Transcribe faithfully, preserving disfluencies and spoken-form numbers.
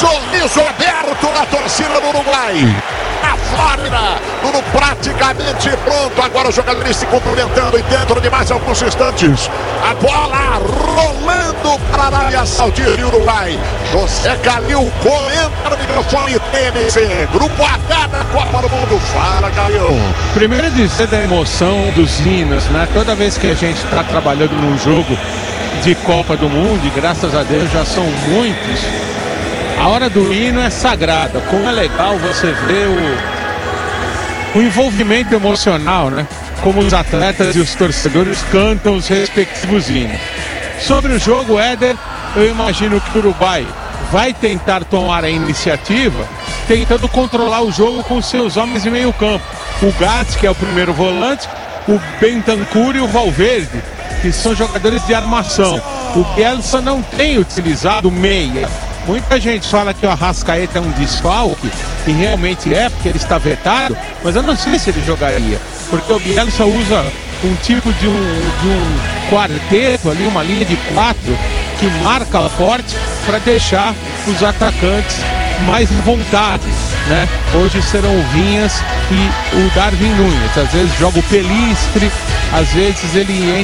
sorriso aberto na torcida do Uruguai. A Flórida, tudo praticamente pronto. Agora os jogadores se cumprimentando e dentro de mais alguns instantes. A bola rolando para a Arábia Saudita e Uruguai. José Calil comenta no microfone T M C. Grupo H da Copa do Mundo. Fala, Calil. Primeiro dizer da emoção dos hinos, né? Toda vez que a gente está trabalhando num jogo de Copa do Mundo, e graças a Deus já são muitos, a hora do hino é sagrada. Como é legal você ver o, o envolvimento emocional, né? Como os atletas e os torcedores cantam os respectivos hinos. Sobre o jogo, Éder, eu imagino que o Uruguai vai tentar tomar a iniciativa, tentando controlar o jogo com seus homens de meio campo. O Gatti, que é o primeiro volante, o Bentancur e o Valverde, que são jogadores de armação. O Bielsa não tem utilizado meia. Muita gente fala que o Arrascaeta é um desfalque, e realmente é, porque ele está vetado, mas eu não sei se ele jogaria, porque o Bielsa usa um tipo de um, de um quarteto ali, uma linha de quatro, que marca forte para deixar os atacantes mais voltados, né? Hoje serão o Vinhas e o Darwin Núñez. Às vezes joga o Pelistri, às vezes ele entra